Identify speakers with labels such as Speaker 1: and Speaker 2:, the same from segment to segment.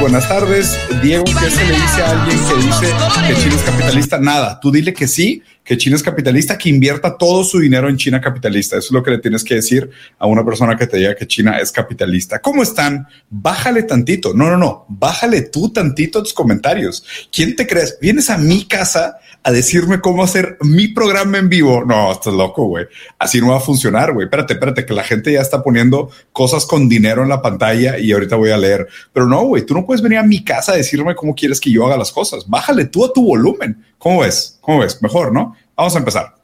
Speaker 1: buenas tardes. Diego, ¿qué se le dice a alguien que dice que China es capitalista? Nada, tú dile que sí, que China es capitalista, que invierta todo su dinero en China capitalista. Eso es lo que le tienes que decir a una persona que te diga que China es capitalista. ¿Cómo están? Bájale tantito. No. Bájale tú tantito tus comentarios. ¿Quién te crees? Vienes a mi casa a decirme cómo hacer mi programa en vivo. No, estás loco, güey. Así no va a funcionar, güey. Espérate, que la gente ya está poniendo cosas con dinero en la pantalla y ahorita voy a leer. Pero no, güey, tú no puedes venir a mi casa a decirme cómo quieres que yo haga las cosas. Bájale tú a tu volumen. ¿Cómo ves? Mejor, ¿no? Vamos a empezar.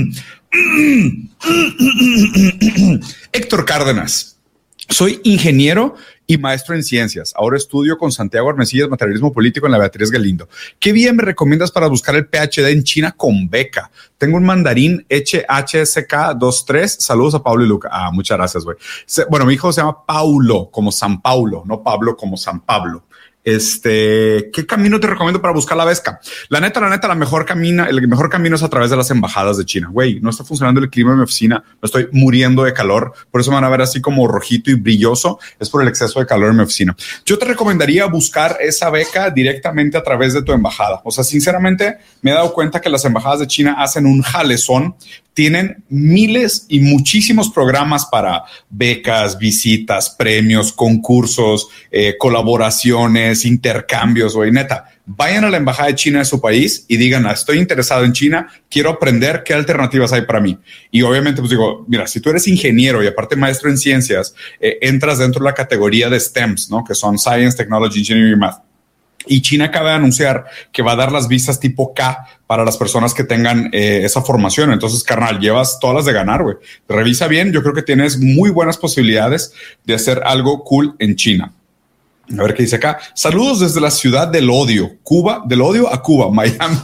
Speaker 1: Héctor Cárdenas. Soy ingeniero y maestro en ciencias. Ahora estudio con Santiago Armesillas materialismo político en la Beatriz Galindo. ¿Qué bien me recomiendas para buscar el PhD en China con beca? Tengo un mandarín HSK 23. Saludos a Pablo y Luca. Muchas gracias, güey. Bueno, mi hijo se llama Paulo, como San Paulo, no Pablo como San Pablo. ¿Qué camino te recomiendo para buscar la beca? La neta, el mejor camino es a través de las embajadas de China. Güey, no está funcionando el clima en mi oficina. Me estoy muriendo de calor. Por eso me van a ver así como rojito y brilloso. Es por el exceso de calor en mi oficina. Yo te recomendaría buscar esa beca directamente a través de tu embajada. O sea, sinceramente, me he dado cuenta que las embajadas de China hacen un jalezón. Tienen miles y muchísimos programas para becas, visitas, premios, concursos, colaboraciones, intercambios, güey, neta. Vayan a la embajada de China de su país y digan, estoy interesado en China, quiero aprender qué alternativas hay para mí. Y obviamente, pues digo, mira, si tú eres ingeniero y aparte maestro en ciencias, entras dentro de la categoría de STEMs, ¿no? Que son Science, Technology, Engineering y Math. Y China acaba de anunciar que va a dar las visas tipo K para las personas que tengan esa formación. Entonces, carnal, llevas todas las de ganar, güey. Revisa bien. Yo creo que tienes muy buenas posibilidades de hacer algo cool en China. A ver qué dice acá. Saludos desde la ciudad del odio, Cuba, del odio a Cuba, Miami.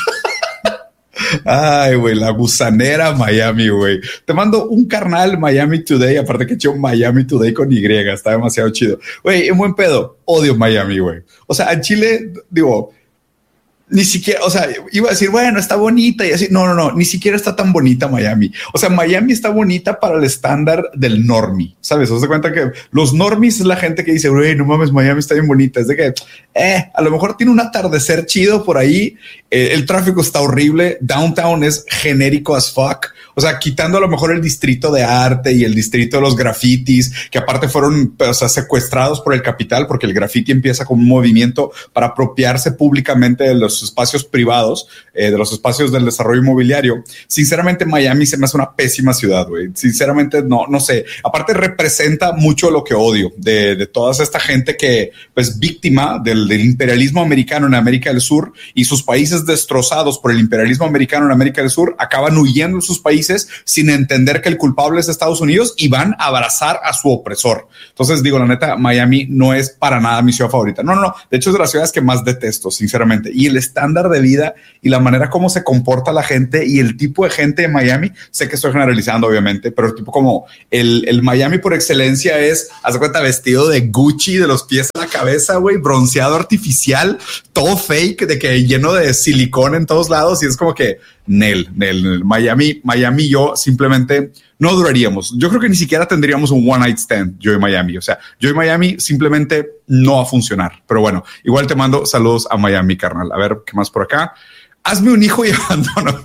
Speaker 1: Ay, güey, la gusanera Miami, güey. Te mando un carnal Miami Today, aparte que he hecho Miami Today con Y, está demasiado chido. Güey, en buen pedo, odio Miami, güey. O sea, en Chile, digo, ni siquiera, o sea, iba a decir, bueno, está bonita y así. No, ni siquiera está tan bonita Miami. O sea, Miami está bonita para el estándar del normie, ¿sabes? Os das cuenta que los normies es la gente que dice, güey, no mames, Miami está bien bonita. Es de que, a lo mejor tiene un atardecer chido por ahí. El tráfico está horrible. Downtown es genérico as fuck. O sea, quitando a lo mejor el distrito de arte y el distrito de los grafitis, que aparte fueron, o sea, secuestrados por el capital, porque el graffiti empieza como un movimiento para apropiarse públicamente de los espacios privados, de los espacios del desarrollo inmobiliario. Sinceramente, Miami se me hace una pésima ciudad, güey. Sinceramente, no sé. Aparte, representa mucho lo que odio de toda esta gente que, pues, víctima del imperialismo americano en América del Sur y sus países destrozados por el imperialismo americano en América del Sur, acaban huyendo de sus países sin entender que el culpable es Estados Unidos y van a abrazar a su opresor. Entonces, digo, la neta, Miami no es para nada mi ciudad favorita. No. De hecho, es de las ciudades que más detesto, sinceramente. Y el estándar de vida y la manera como se comporta la gente y el tipo de gente de Miami, sé que estoy generalizando, obviamente, pero tipo como el Miami por excelencia es, haz de cuenta, vestido de Gucci de los pies a la cabeza, güey, bronceado artificial, todo fake, de que lleno de silicón en todos lados y es como que Nel, Miami y yo simplemente no duraríamos. Yo creo que ni siquiera tendríamos un one night stand, yo y Miami. O sea, yo y Miami simplemente no va a funcionar. Pero bueno, igual te mando saludos a Miami, carnal. A ver, ¿qué más por acá? Hazme un hijo y abandono.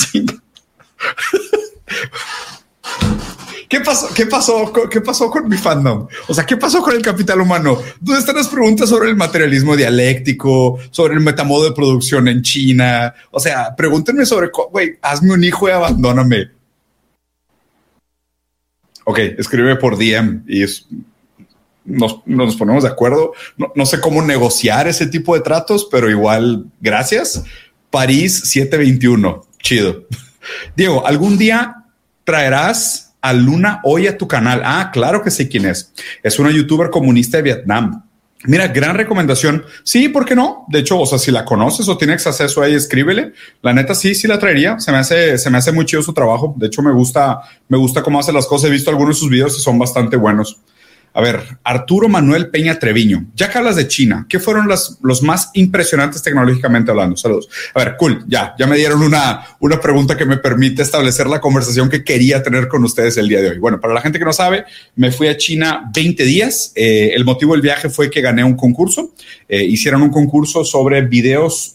Speaker 1: ¿Qué pasó con mi fandom? O sea, ¿qué pasó con el capital humano? ¿Dónde están las preguntas sobre el materialismo dialéctico, sobre el metamodo de producción en China? O sea, pregúntenme sobre, güey, hazme un hijo y abandóname. Ok, escribe por DM y nos ponemos de acuerdo. No sé cómo negociar ese tipo de tratos, pero igual, gracias. París 721. Chido. Diego, ¿algún día traerás a Luna hoy a tu canal? Claro que sé quién es. Es una youtuber comunista de Vietnam. Mira, gran recomendación. Sí, ¿por qué no? De hecho, o sea, si la conoces o tienes acceso a ella, escríbele. La neta, sí la traería. Se me hace muy chido su trabajo. De hecho, me gusta cómo hace las cosas. He visto algunos de sus videos y son bastante buenos. A ver, Arturo Manuel Peña Treviño, ya que hablas de China, ¿qué fueron los más impresionantes tecnológicamente hablando? Saludos. A ver, cool, ya me dieron una pregunta que me permite establecer la conversación que quería tener con ustedes el día de hoy. Bueno, para la gente que no sabe, me fui a China 20 días. El motivo del viaje fue que gané un concurso. Hicieron un concurso sobre videos,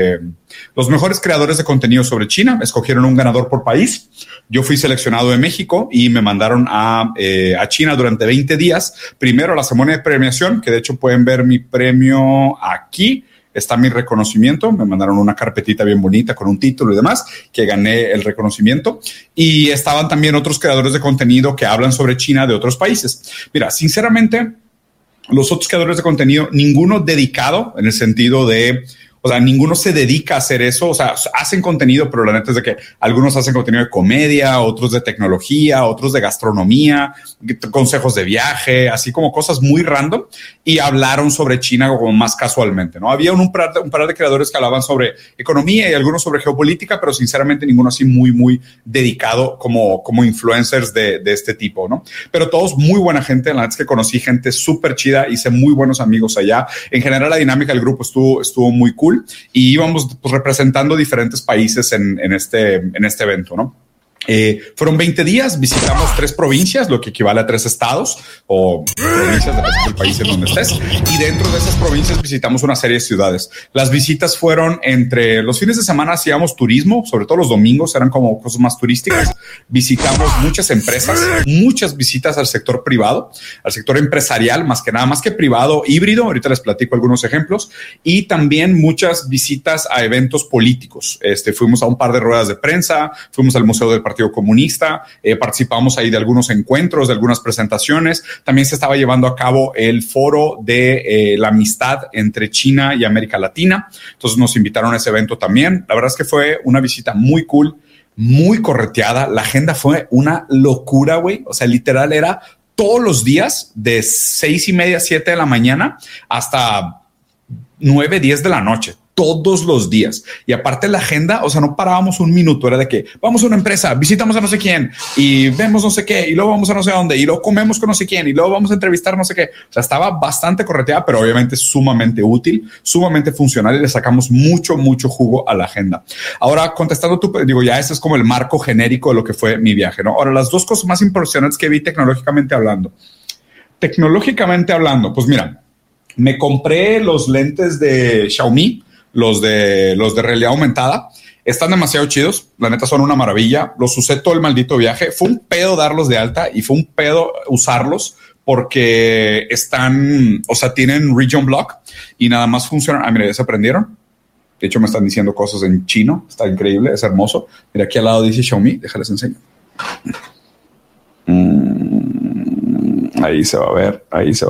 Speaker 1: los mejores creadores de contenido sobre China. Escogieron un ganador por país. Yo fui seleccionado de México y me mandaron a China durante 20 días. Primero a la ceremonia de premiación, que de hecho pueden ver mi premio aquí. Está mi reconocimiento. Me mandaron una carpetita bien bonita con un título y demás, que gané el reconocimiento. Y estaban también otros creadores de contenido que hablan sobre China de otros países. Mira, sinceramente, los otros creadores de contenido, ninguno dedicado en el sentido de... O sea, ninguno se dedica a hacer eso. O sea, hacen contenido, pero la neta es de que algunos hacen contenido de comedia, otros de tecnología, otros de gastronomía, consejos de viaje, así como cosas muy random. Y hablaron sobre China como más casualmente, ¿no? Había un par de creadores que hablaban sobre economía y algunos sobre geopolítica, pero sinceramente ninguno así muy dedicado como influencers de este tipo, ¿no? Pero todos muy buena gente. La neta es que conocí gente súper chida, hice muy buenos amigos allá. En general, la dinámica del grupo estuvo muy cool. Y íbamos pues, representando diferentes países en este evento, ¿no? Fueron 20 días, visitamos 3 provincias, lo que equivale a 3 estados o provincias, depende del país en donde estés. Y dentro de esas provincias visitamos una serie de ciudades. Las visitas fueron entre los fines de semana, hacíamos turismo, sobre todo los domingos, eran como cosas más turísticas. Visitamos muchas empresas, muchas visitas al sector privado, al sector empresarial, más que nada, más que privado, híbrido. Ahorita les platico algunos ejemplos. Y también muchas visitas a eventos políticos. Fuimos a un par de ruedas de prensa, fuimos al Museo del Partido Comunista, participamos ahí de algunos encuentros, de algunas presentaciones. También se estaba llevando a cabo el foro de la amistad entre China y América Latina. Entonces nos invitaron a ese evento también. La verdad es que fue una visita muy cool, muy correteada. La agenda fue una locura, güey. O sea, literal era todos los días de 6:30, 7 de la mañana hasta 9, 10 de la noche. Todos los días. Y aparte la agenda, o sea, no parábamos un minuto. Era de que vamos a una empresa, visitamos a no sé quién y vemos no sé qué y luego vamos a no sé dónde y luego comemos con no sé quién y luego vamos a entrevistar no sé qué. O sea, estaba bastante correteada, pero obviamente sumamente útil, sumamente funcional y le sacamos mucho jugo a la agenda. Ahora, contestando ya ese es como el marco genérico de lo que fue mi viaje, ¿no? Ahora, las dos cosas más impresionantes que vi tecnológicamente hablando. Pues mira, me compré los lentes de Xiaomi, los de realidad aumentada. Están demasiado chidos. La neta son una maravilla. Los usé todo el maldito viaje. Fue un pedo darlos de alta y fue un pedo usarlos porque tienen region block y nada más funcionan. Ah, mira, ya se aprendieron. De hecho, me están diciendo cosas en chino. Está increíble, es hermoso. Mira, aquí al lado dice Xiaomi. Déjales enseño. Ahí se va a ver.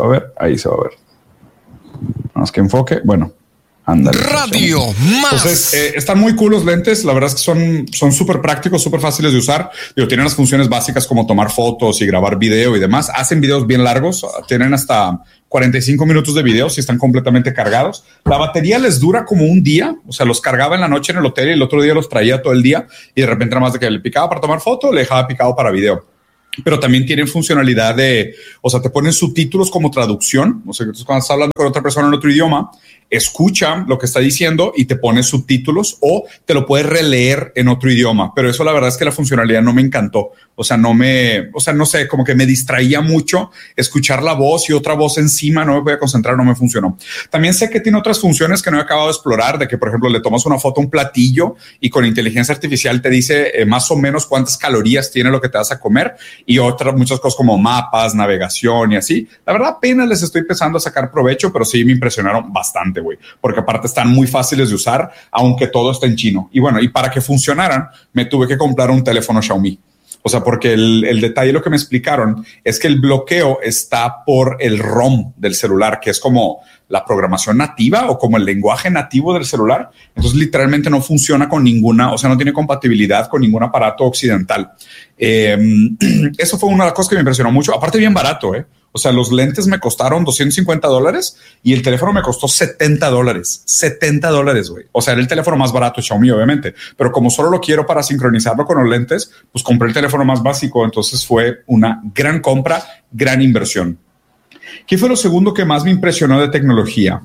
Speaker 1: Más que enfoque. Bueno. Ándale,
Speaker 2: Radio Más.
Speaker 1: Entonces, están muy cool los lentes. La verdad es que son súper prácticos, súper fáciles de usar. Tienen las funciones básicas como tomar fotos y grabar video y demás. Hacen videos bien largos. Tienen hasta 45 minutos de video si están completamente cargados. La batería les dura como un día. O sea, los cargaba en la noche en el hotel y el otro día los traía todo el día. Y de repente, nada más de que le picaba para tomar foto, le dejaba picado para video. Pero también tienen funcionalidad te ponen subtítulos como traducción. O sea, cuando estás hablando con otra persona en otro idioma, escucha lo que está diciendo y te pone subtítulos o te lo puedes releer en otro idioma. Pero eso la verdad es que la funcionalidad no me encantó. No sé, como que me distraía mucho escuchar la voz y otra voz encima. No me podía concentrar, no me funcionó. También sé que tiene otras funciones que no he acabado de explorar, de que, por ejemplo, le tomas una foto a un platillo y con inteligencia artificial te dice más o menos cuántas calorías tiene lo que te vas a comer y otras muchas cosas como mapas, navegación y así. La verdad, apenas les estoy empezando a sacar provecho, pero sí me impresionaron bastante, güey, porque aparte están muy fáciles de usar, aunque todo está en chino. Y bueno, y para que funcionaran, me tuve que comprar un teléfono Xiaomi. O sea, porque el detalle, lo que me explicaron es que el bloqueo está por el ROM del celular, que es como la programación nativa o como el lenguaje nativo del celular. Entonces, literalmente no funciona con ninguna, o sea, no tiene compatibilidad con ningún aparato occidental. Eso fue una de las cosas que me impresionó mucho. Aparte, bien barato, ¿eh? O sea, los lentes me costaron $250 y el teléfono me costó $70. $70, güey. O sea, era el teléfono más barato, Xiaomi, obviamente. Pero como solo lo quiero para sincronizarlo con los lentes, pues compré el teléfono más básico. Entonces fue una gran compra, gran inversión. ¿Qué fue lo segundo que más me impresionó de tecnología?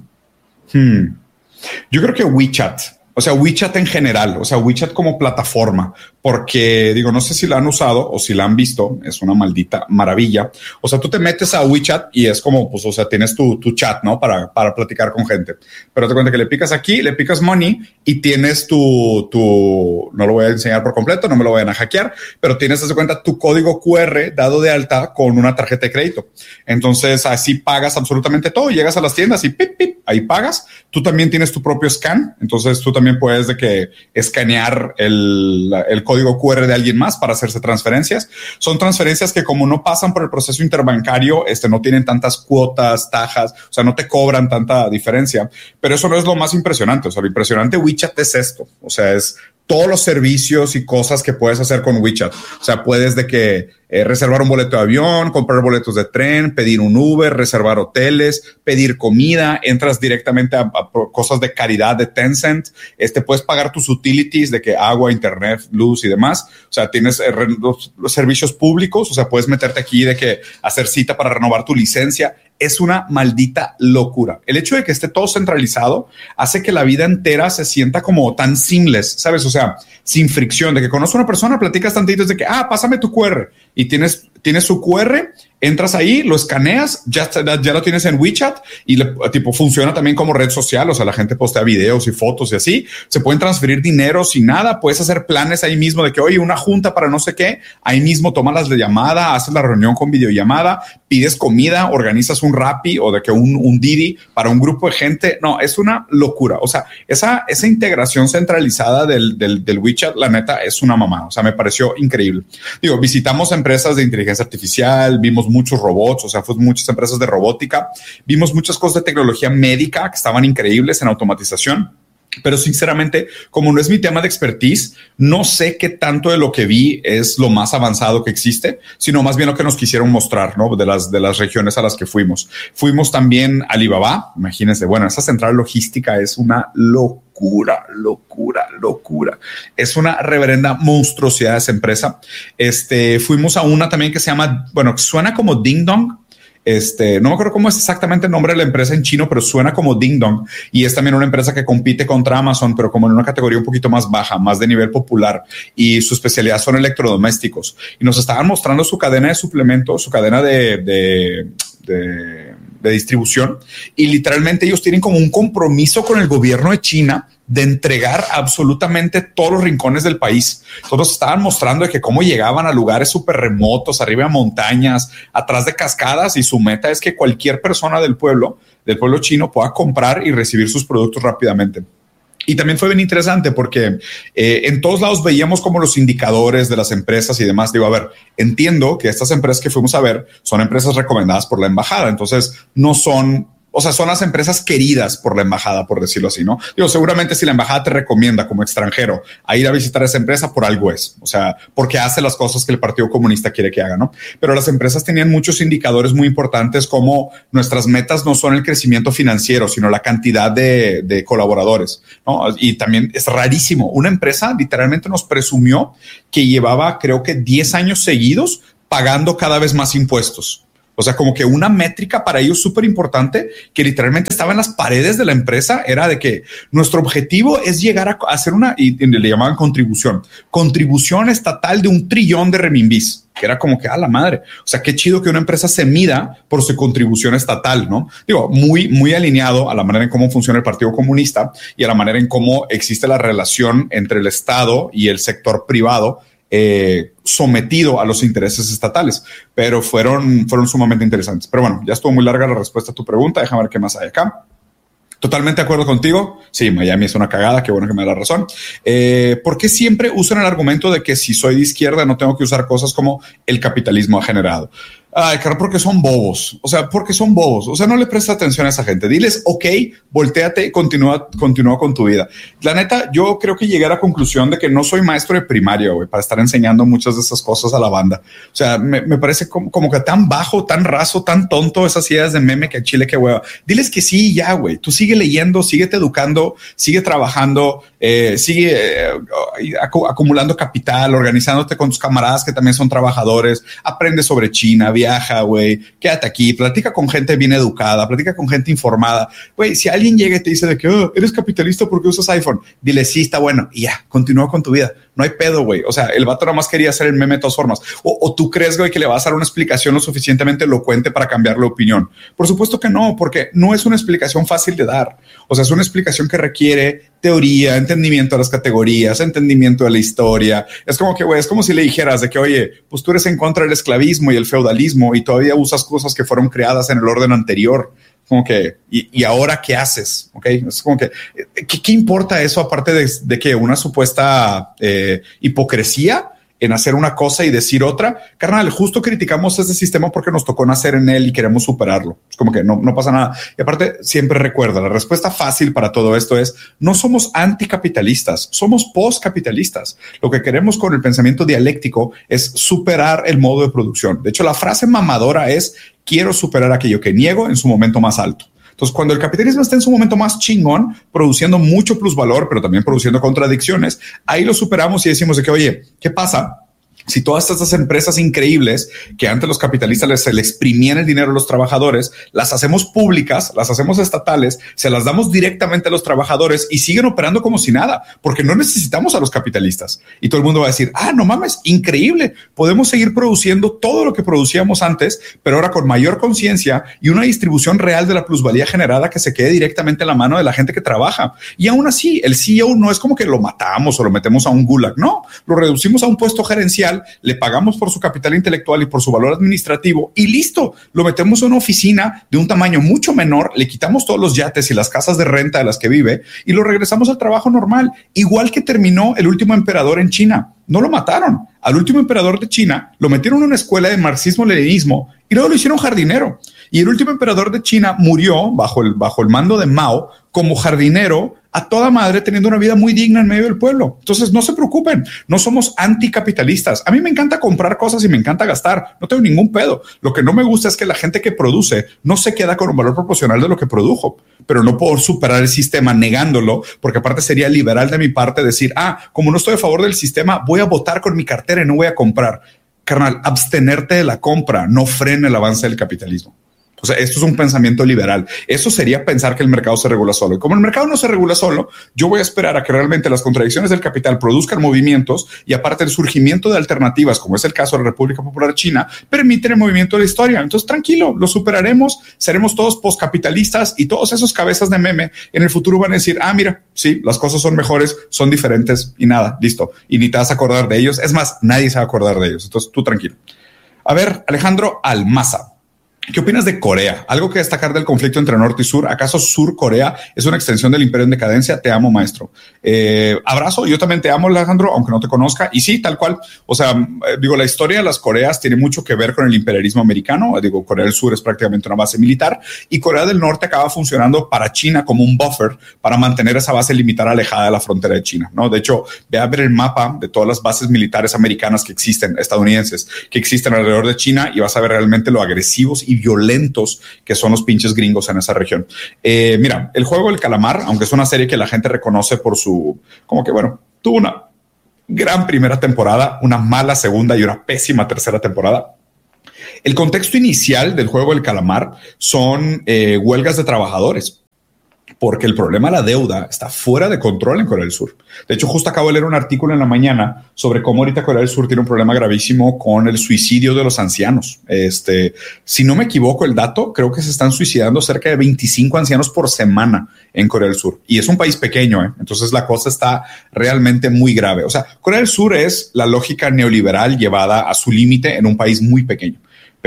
Speaker 1: Yo creo que WeChat. O sea, WeChat en general, o sea, WeChat como plataforma, porque digo, no sé si la han usado o si la han visto, es una maldita maravilla. O sea, tú te metes a WeChat y es como, pues, o sea, tienes tu chat, ¿no? Para platicar con gente. Pero te cuenta que le picas aquí, le picas money y tienes no lo voy a enseñar por completo, no me lo vayan a hackear, pero tienes, haz de cuenta, tu código QR dado de alta con una tarjeta de crédito. Entonces, así pagas absolutamente todo. Llegas a las tiendas y pip, pip, ahí pagas. Tú también tienes tu propio scan. Entonces, tú también puedes de que escanear el código QR de alguien más para hacerse transferencias. Son transferencias que como no pasan por el proceso interbancario, no tienen tantas cuotas, tajas, o sea, no te cobran tanta diferencia, pero eso no es lo más impresionante. O sea, lo impresionante de WeChat es esto. O sea, es todos los servicios y cosas que puedes hacer con WeChat. O sea, puedes de que reservar un boleto de avión, comprar boletos de tren, pedir un Uber, reservar hoteles, pedir comida, entras directamente a cosas de caridad de Tencent, puedes pagar tus utilities de que agua, internet, luz y demás. O sea, tienes los servicios públicos, o sea, puedes meterte aquí de que hacer cita para renovar tu licencia. Es una maldita locura. El hecho de que esté todo centralizado hace que la vida entera se sienta como tan seamless, ¿sabes? O sea, sin fricción, de que conoces a una persona, platicas tantito, es de que, pásame tu QR y tienes su QR, entras ahí, lo escaneas, ya lo tienes en WeChat y tipo funciona también como red social. O sea, la gente postea videos y fotos y así. Se pueden transferir dinero sin nada. Puedes hacer planes ahí mismo de que, oye, una junta para no sé qué. Ahí mismo tomas la llamada, haces la reunión con videollamada, pides comida, organizas un Rappi o de que un Didi para un grupo de gente. No, es una locura. O sea, esa integración centralizada del WeChat, la neta, es una mamá. O sea, me pareció increíble. Digo, visitamos empresas de inteligencia artificial, vimos muchos robots, o sea, fue muchas empresas de robótica, vimos muchas cosas de tecnología médica que estaban increíbles en automatización. Pero sinceramente, como no es mi tema de expertise, no sé qué tanto de lo que vi es lo más avanzado que existe, sino más bien lo que nos quisieron mostrar, ¿no? De las regiones a las que fuimos. Fuimos también a Alibaba. Imagínense, bueno, esa central logística es una locura. Es una reverenda monstruosidad esa empresa. Fuimos a una también que se llama, bueno, suena como Ding Dong. No me acuerdo cómo es exactamente el nombre de la empresa en chino, pero suena como Ding Dong y es también una empresa que compite contra Amazon, pero como en una categoría un poquito más baja, más de nivel popular, y su especialidad son electrodomésticos. Y nos estaban mostrando su cadena de suplementos, su cadena de distribución, y literalmente ellos tienen como un compromiso con el gobierno de China de entregar absolutamente todos los rincones del país. Todos estaban mostrando de que cómo llegaban a lugares súper remotos, arriba de montañas, atrás de cascadas, y su meta es que cualquier persona del pueblo chino pueda comprar y recibir sus productos rápidamente. Y también fue bien interesante porque en todos lados veíamos como los indicadores de las empresas y demás. Digo, a ver, entiendo que estas empresas que fuimos a ver son empresas recomendadas por la embajada. Entonces no son, o sea, son las empresas queridas por la embajada, por decirlo así, ¿no? Digo, seguramente si la embajada te recomienda como extranjero a ir a visitar esa empresa, por algo es, o sea, porque hace las cosas que el Partido Comunista quiere que haga, ¿no? Pero las empresas tenían muchos indicadores muy importantes, como nuestras metas no son el crecimiento financiero, sino la cantidad de colaboradores, ¿no? Y también es rarísimo. Una empresa literalmente nos presumió que llevaba, creo que 10 años seguidos pagando cada vez más impuestos. O sea, como que una métrica para ellos súper importante que literalmente estaba en las paredes de la empresa era de que nuestro objetivo es llegar a hacer y le llamaban contribución estatal de 1 trillón de renminbis, que era como que a la madre. O sea, qué chido que una empresa se mida por su contribución estatal, ¿no? Digo, muy alineado a la manera en cómo funciona el Partido Comunista y a la manera en cómo existe la relación entre el Estado y el sector privado, sometido a los intereses estatales, pero fueron sumamente interesantes. Pero bueno, ya estuvo muy larga la respuesta a tu pregunta. Déjame ver qué más hay acá. Totalmente de acuerdo contigo. Sí, Miami es una cagada. Qué bueno que me da la razón. ¿Por qué siempre usan el argumento de que si soy de izquierda no tengo que usar cosas como el capitalismo ha generado? Ay, claro, porque son bobos. O sea, porque son bobos. O sea, no le presta atención a esa gente. Diles, ok, volteate y continúa con tu vida. La neta, yo creo que llegué a la conclusión de que no soy maestro de primaria, güey, para estar enseñando muchas de esas cosas a la banda. O sea, me parece como que tan bajo, tan raso, tan tonto esas ideas de meme que a Chile, que hueva. Diles que sí, ya, güey. Tú sigue leyendo, síguete educando, sigue trabajando, sigue acumulando capital, organizándote con tus camaradas que también son trabajadores, aprende sobre China, viaja, güey, quédate aquí, platica con gente bien educada, platica con gente informada. Güey, si alguien llega y te dice de que eres capitalista porque usas iPhone, dile sí, está bueno y ya, continúa con tu vida. No hay pedo, güey. O sea, el vato nada más quería hacer el meme de todas formas. O tú crees, güey, que le vas a dar una explicación lo suficientemente elocuente para cambiar la opinión. Por supuesto que no, porque no es una explicación fácil de dar. O sea, es una explicación que requiere teoría, entendimiento de las categorías, entendimiento de la historia. Es como que, güey, es como si le dijeras de que, oye, pues tú eres en contra del esclavismo y el feudalismo y todavía usas cosas que fueron creadas en el orden anterior. Como que, ¿y ahora qué haces? ¿Ok? Es como que, ¿qué importa eso aparte de que una supuesta hipocresía en hacer una cosa y decir otra? Carnal, justo criticamos ese sistema porque nos tocó nacer en él y queremos superarlo. Es como que no pasa nada. Y aparte, siempre recuerda, la respuesta fácil para todo esto es, no somos anticapitalistas, somos postcapitalistas. Lo que queremos con el pensamiento dialéctico es superar el modo de producción. De hecho, la frase mamadora es, quiero superar aquello que niego en su momento más alto. Entonces, cuando el capitalismo está en su momento más chingón, produciendo mucho plusvalor, pero también produciendo contradicciones, ahí lo superamos y decimos de que, oye, ¿qué pasa si todas estas empresas increíbles que antes los capitalistas se les exprimían el dinero a los trabajadores, las hacemos públicas, las hacemos estatales, se las damos directamente a los trabajadores y siguen operando como si nada, porque no necesitamos a los capitalistas? Y todo el mundo va a decir, no mames, increíble, podemos seguir produciendo todo lo que producíamos antes, pero ahora con mayor conciencia y una distribución real de la plusvalía generada que se quede directamente en la mano de la gente que trabaja. Y aún así, el CEO no es como que lo matamos o lo metemos a un gulag, no, lo reducimos a un puesto gerencial, le pagamos por su capital intelectual y por su valor administrativo y listo, lo metemos en una oficina de un tamaño mucho menor, le quitamos todos los yates y las casas de renta de las que vive y lo regresamos al trabajo normal, igual que terminó el último emperador en China. No lo mataron. Al último emperador de China lo metieron en una escuela de marxismo-leninismo y luego lo hicieron jardinero. Y el último emperador de China murió bajo el mando de Mao como jardinero a toda madre, teniendo una vida muy digna en medio del pueblo. Entonces, no se preocupen, no somos anticapitalistas. A mí me encanta comprar cosas y me encanta gastar, no tengo ningún pedo. Lo que no me gusta es que la gente que produce no se queda con un valor proporcional de lo que produjo, pero no puedo superar el sistema negándolo, porque aparte sería liberal de mi parte decir, como no estoy a favor del sistema, voy a votar con mi cartera y no voy a comprar. Carnal, abstenerte de la compra no frena el avance del capitalismo. O sea, esto es un pensamiento liberal. Eso sería pensar que el mercado se regula solo. Y como el mercado no se regula solo, yo voy a esperar a que realmente las contradicciones del capital produzcan movimientos y aparte el surgimiento de alternativas, como es el caso de la República Popular China, permiten el movimiento de la historia. Entonces, tranquilo, lo superaremos, seremos todos postcapitalistas y todos esos cabezas de meme en el futuro van a decir, mira, sí, las cosas son mejores, son diferentes y nada, listo. Y ni te vas a acordar de ellos. Es más, nadie se va a acordar de ellos. Entonces, tú tranquilo. A ver, Alejandro Almaza. ¿Qué opinas de Corea? ¿Algo que destacar del conflicto entre norte y sur? ¿Acaso Sur Corea es una extensión del imperio en decadencia? Te amo, maestro. Abrazo. Yo también te amo, Alejandro, aunque no te conozca. Y sí, tal cual. O sea, la historia de las Coreas tiene mucho que ver con el imperialismo americano. Corea del Sur es prácticamente una base militar y Corea del Norte acaba funcionando para China como un buffer para mantener esa base militar alejada de la frontera de China, ¿no? De hecho, ve a ver el mapa de todas las bases militares americanas que existen, estadounidenses, que existen alrededor de China y vas a ver realmente lo agresivos y violentos que son los pinches gringos en esa región. Mira, el juego del calamar, aunque es una serie que la gente reconoce por su, tuvo una gran primera temporada, una mala segunda y una pésima tercera temporada. El contexto inicial del juego del calamar son huelgas de trabajadores, porque el problema de la deuda está fuera de control en Corea del Sur. De hecho, justo acabo de leer un artículo en la mañana sobre cómo ahorita Corea del Sur tiene un problema gravísimo con el suicidio de los ancianos. Si no me equivoco el dato, creo que se están suicidando cerca de 25 ancianos por semana en Corea del Sur. Y es un país pequeño, entonces la cosa está realmente muy grave. O sea, Corea del Sur es la lógica neoliberal llevada a su límite en un país muy pequeño.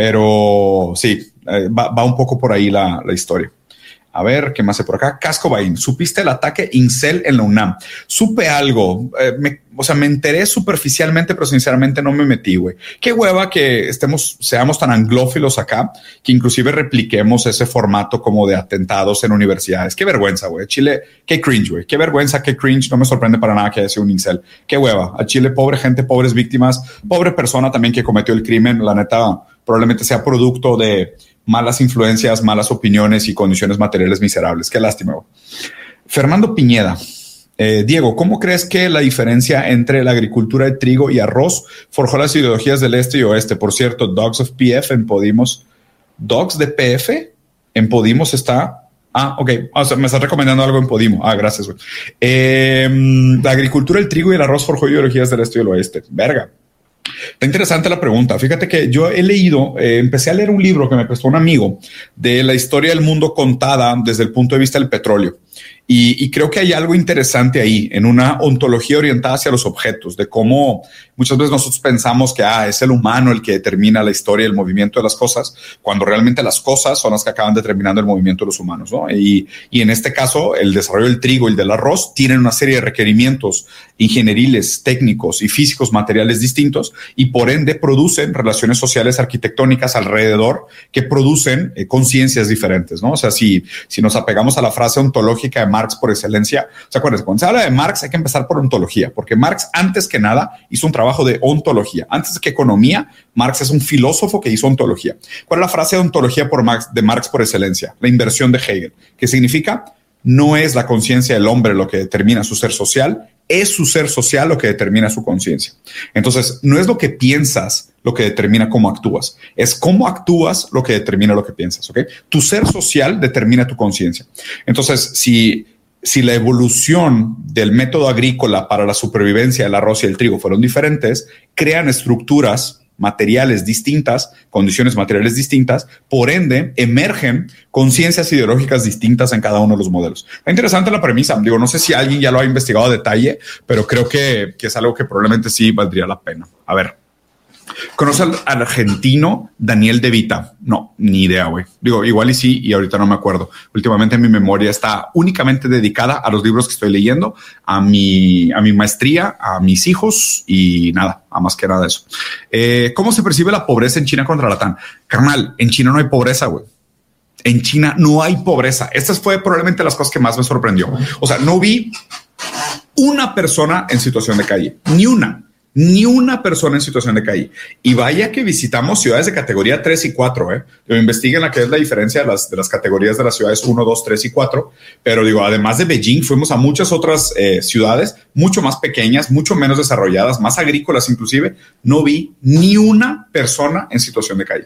Speaker 1: Pero sí, va un poco por ahí la historia. A ver, ¿qué más hay por acá? Casco Bain, ¿supiste el ataque Incel en la UNAM? Supe algo, me enteré superficialmente, pero sinceramente no me metí, güey. Qué hueva que seamos tan anglófilos acá, que inclusive repliquemos ese formato como de atentados en universidades. Qué vergüenza, güey. Chile, qué cringe, güey. Qué vergüenza, qué cringe. No me sorprende para nada que haya sido un Incel. Qué hueva. A Chile, pobre gente, pobres víctimas, pobre persona también que cometió el crimen. La neta, probablemente sea producto de malas influencias, malas opiniones y condiciones materiales miserables. Qué lástima, güey. Fernando Piñeda. Diego, ¿cómo crees que la diferencia entre la agricultura de trigo y arroz forjó las ideologías del este y oeste? Por cierto, Dogs of PF en Podimos. ¿Dogs de PF? En Podimos está... ok. O sea, me estás recomendando algo en Podimo. Gracias, güey. La agricultura, el trigo y el arroz forjó ideologías del este y del oeste. Verga. Está interesante la pregunta. Fíjate que yo he leído, empecé a leer un libro que me prestó un amigo de la historia del mundo contada desde el punto de vista del petróleo. Y creo que hay algo interesante ahí en una ontología orientada hacia los objetos, de cómo muchas veces nosotros pensamos que es el humano el que determina la historia y el movimiento de las cosas, cuando realmente las cosas son las que acaban determinando el movimiento de los humanos, ¿no? Y en este caso, el desarrollo del trigo y del arroz tienen una serie de requerimientos ingenieriles, técnicos y físicos materiales distintos y por ende producen relaciones sociales arquitectónicas alrededor que producen conciencias diferentes, ¿no? O sea, si nos apegamos a la frase ontológica de Marx por excelencia, ¿se acuerdan? Cuando se habla de Marx hay que empezar por ontología, porque Marx antes que nada hizo un trabajo de ontología. Antes que economía, Marx es un filósofo que hizo ontología. ¿Cuál es la frase de ontología de Marx por excelencia? La inversión de Hegel, que significa no es la conciencia del hombre lo que determina su ser social, es su ser social lo que determina su conciencia. Entonces, no es lo que piensas lo que determina cómo actúas, es cómo actúas lo que determina lo que piensas, ¿ok? Tu ser social determina tu conciencia. Entonces, si la evolución del método agrícola para la supervivencia del arroz y el trigo fueron diferentes, crean estructuras materiales distintas, condiciones materiales distintas, por ende emergen conciencias ideológicas distintas en cada uno de los modelos. Es interesante la premisa, digo, no sé si alguien ya lo ha investigado a detalle, pero creo que es algo que probablemente sí valdría la pena. A ver, ¿conoce al argentino Daniel De Vita? No, ni idea, güey. Digo, igual y sí, y ahorita no me acuerdo. Últimamente mi memoria está únicamente dedicada a los libros que estoy leyendo, a mi maestría, a mis hijos y nada, a más que nada eso. ¿Cómo se percibe la pobreza en China contra la TAN? Carnal, en China no hay pobreza, güey. En China no hay pobreza. Esta fue probablemente las cosas que más me sorprendió. O sea, no vi una persona en situación de calle, ni una persona en situación de calle. Y vaya que visitamos ciudades de categoría 3 y 4. Investiguen la que es la diferencia de las categorías de las ciudades 1, 2, 3 y 4. Pero digo, además de Beijing, fuimos a muchas otras ciudades mucho más pequeñas, mucho menos desarrolladas, más agrícolas inclusive. No vi ni una persona en situación de calle.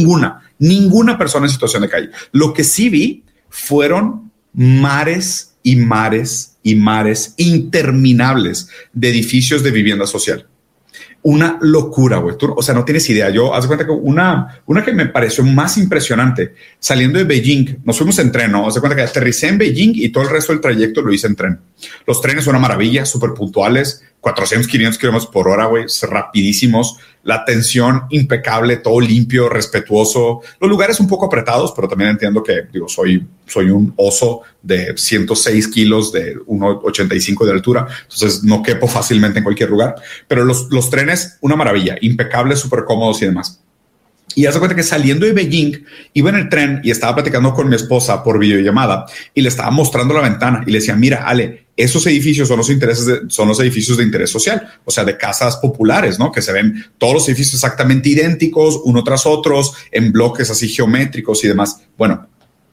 Speaker 1: Ninguna persona en situación de calle. Lo que sí vi fueron mares y mares y mares interminables de edificios de vivienda social. Una locura, güey. O sea, no tienes idea. Yo, haz de cuenta que una que me pareció más impresionante, saliendo de Beijing, nos fuimos en tren, ¿no? Haz de cuenta que aterricé en Beijing y todo el resto del trayecto lo hice en tren. Los trenes son una maravilla, súper puntuales, 400, 500 kilómetros por hora, güey, rapidísimos. La atención impecable, todo limpio, respetuoso. Los lugares un poco apretados, pero también entiendo que, digo, soy un oso de 106 kilos de 1,85 de altura, entonces no quepo fácilmente en cualquier lugar. Pero los trenes, una maravilla, impecables, súper cómodos y demás. Y haz de cuenta que saliendo de Beijing, iba en el tren y estaba platicando con mi esposa por videollamada y le estaba mostrando la ventana y le decía, mira, Ale, esos edificios son los edificios de interés social, o sea, de casas populares, ¿no? Que se ven todos los edificios exactamente idénticos, uno tras otros, en bloques así geométricos y demás. Bueno,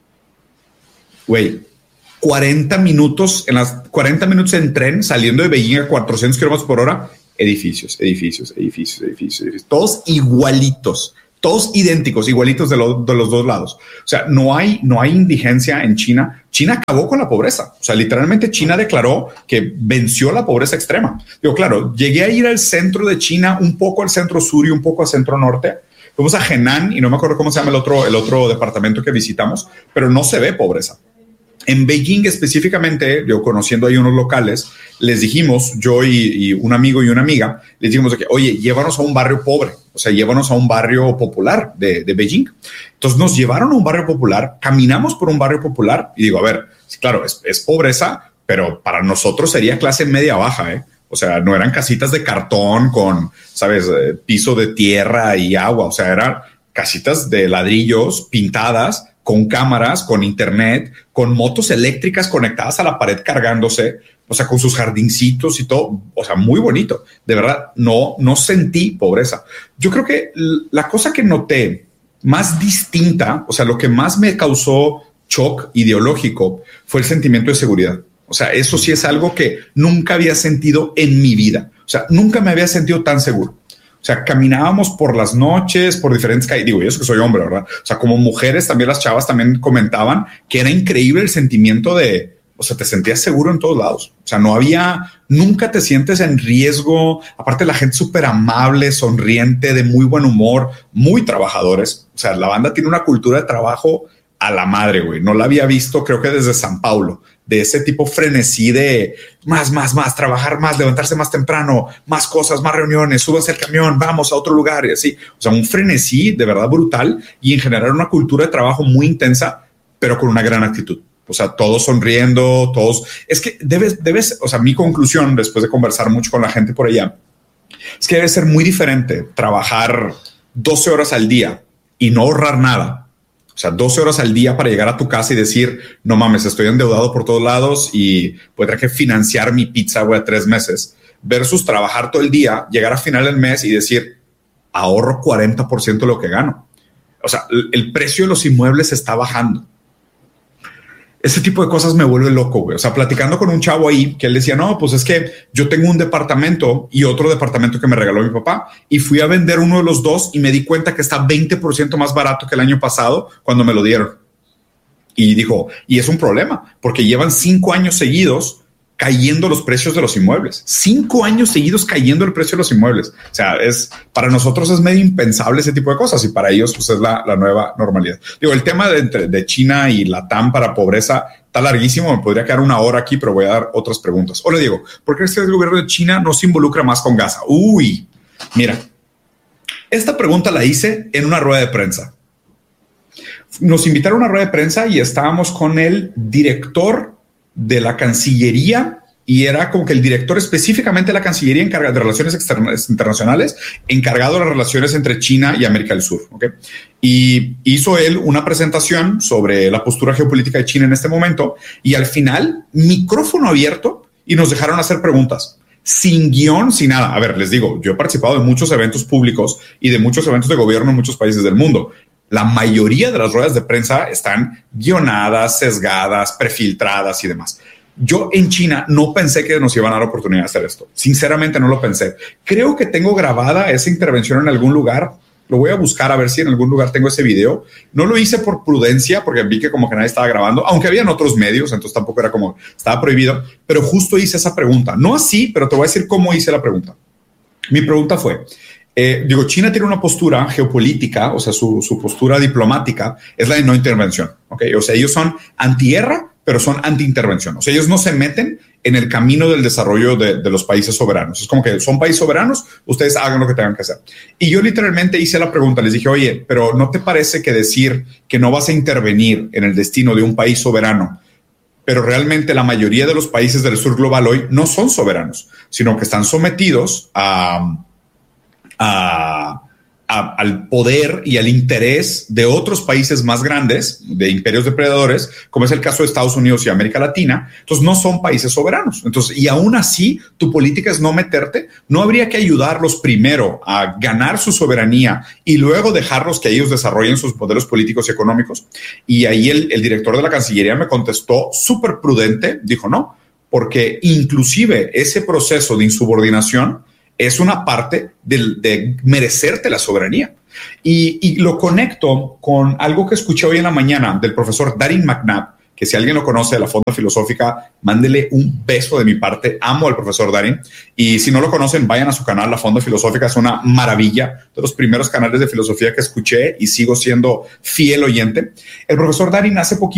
Speaker 1: güey, 40 minutos en tren saliendo de Beijing a 400 kilómetros por hora, edificios, todos igualitos. Todos idénticos, igualitos de los dos lados. O sea, no hay indigencia en China. China acabó con la pobreza. O sea, literalmente China declaró que venció la pobreza extrema. Digo, claro, llegué a ir al centro de China, un poco al centro sur y un poco al centro norte. Fuimos a Henan y no me acuerdo cómo se llama el otro departamento que visitamos, pero no se ve pobreza. En Beijing específicamente, yo conociendo ahí unos locales, les dijimos, yo y un amigo y una amiga, les dijimos que, oye, llévanos a un barrio pobre, o sea, llévanos a un barrio popular de Beijing. Entonces nos llevaron a un barrio popular, caminamos por un barrio popular y digo, a ver, claro, es pobreza, pero para nosotros sería clase media baja, ¿eh? O sea, no eran casitas de cartón con, ¿sabes?, piso de tierra y agua, o sea, eran casitas de ladrillos pintadas, con cámaras, con internet, con motos eléctricas conectadas a la pared cargándose, o sea, con sus jardincitos y todo, o sea, muy bonito. De verdad, no sentí pobreza. Yo creo que la cosa que noté más distinta, o sea, lo que más me causó shock ideológico fue el sentimiento de seguridad. O sea, eso sí es algo que nunca había sentido en mi vida. O sea, nunca me había sentido tan seguro. O sea, caminábamos por las noches, por diferentes calles. Digo, yo es que soy hombre, ¿verdad? O sea, como mujeres, también las chavas también comentaban que era increíble el sentimiento de, o sea, te sentías seguro en todos lados. O sea, no había, nunca te sientes en riesgo. Aparte, la gente súper amable, sonriente, de muy buen humor, muy trabajadores. O sea, la banda tiene una cultura de trabajo a la madre, güey. No la había visto, creo que desde San Paulo, de ese tipo frenesí de más, trabajar más, levantarse más temprano, más cosas, más reuniones, súbanse al camión, vamos a otro lugar y así. O sea, un frenesí de verdad brutal y en general una cultura de trabajo muy intensa, pero con una gran actitud. O sea, todos sonriendo, todos. Es que debes, o sea, mi conclusión después de conversar mucho con la gente por allá es que debe ser muy diferente trabajar 12 horas al día y no ahorrar nada. O sea, 12 horas al día para llegar a tu casa y decir, no mames, estoy endeudado por todos lados y voy a tener que financiar mi pizza, güey, a 3 meses, versus trabajar todo el día, llegar a final del mes y decir, ahorro 40% de lo que gano. O sea, el precio de los inmuebles está bajando. Ese tipo de cosas me vuelve loco, güey. O sea, platicando con un chavo ahí que él decía, no, pues es que yo tengo un departamento y otro departamento que me regaló mi papá y fui a vender uno de los dos y me di cuenta que está 20% más barato que el año pasado cuando me lo dieron. Y dijo, y es un problema porque llevan 5 años seguidos cayendo los precios de los inmuebles. 5 años seguidos cayendo el precio de los inmuebles. O sea, para nosotros es medio impensable ese tipo de cosas y para ellos pues es la nueva normalidad. Digo, el tema de China y Latam para pobreza está larguísimo. Me podría quedar 1 hora aquí, pero voy a dar otras preguntas. Hola, Diego, ¿por qué el gobierno de China no se involucra más con Gaza? Uy, mira, esta pregunta la hice en una rueda de prensa. Nos invitaron a una rueda de prensa y estábamos con el director de la Cancillería y era como que el director específicamente de la Cancillería encargado de Relaciones Internacionales, encargado de las relaciones entre China y América del Sur. ¿Okay? Y hizo él una presentación sobre la postura geopolítica de China en este momento y al final, micrófono abierto y nos dejaron hacer preguntas. Sin guión, sin nada. A ver, les digo, yo he participado de muchos eventos públicos y de muchos eventos de gobierno en muchos países del mundo. La mayoría de las ruedas de prensa están guionadas, sesgadas, prefiltradas y demás. Yo en China no pensé que nos iban a dar la oportunidad de hacer esto. Sinceramente no lo pensé. Creo que tengo grabada esa intervención en algún lugar. Lo voy a buscar a ver si en algún lugar tengo ese video. No lo hice por prudencia porque vi que como que nadie estaba grabando, aunque habían otros medios, entonces tampoco era como estaba prohibido, pero justo hice esa pregunta. No así, pero te voy a decir cómo hice la pregunta. Mi pregunta fue... China tiene una postura geopolítica, o sea, su postura diplomática es la de no intervención. ¿Okay? O sea, ellos son anti-guerra, pero son anti-intervención. O sea, ellos no se meten en el camino del desarrollo de los países soberanos. Es como que son países soberanos, ustedes hagan lo que tengan que hacer. Y yo literalmente hice la pregunta, les dije, oye, pero ¿no te parece que decir que no vas a intervenir en el destino de un país soberano, pero realmente la mayoría de los países del sur global hoy no son soberanos, sino que están sometidos al poder y al interés de otros países más grandes, de imperios depredadores, como es el caso de Estados Unidos y América Latina? Entonces no son países soberanos. Entonces, y aún así, tu política es no meterte. ¿No habría que ayudarlos primero a ganar su soberanía y luego dejarlos que ellos desarrollen sus modelos políticos y económicos? Y ahí el director de la Cancillería me contestó súper prudente, dijo no, porque inclusive ese proceso de insubordinación es una parte de merecerte la soberanía. Y lo conecto con algo que escuché hoy en la mañana del profesor Darin McNabb, que si alguien lo conoce de la Fonda Filosófica, mándele un beso de mi parte. Amo al profesor Darin. Y si no lo conocen, vayan a su canal. La Fonda Filosófica es una maravilla, de los primeros canales de filosofía que escuché y sigo siendo fiel oyente. El profesor Darin hace poquito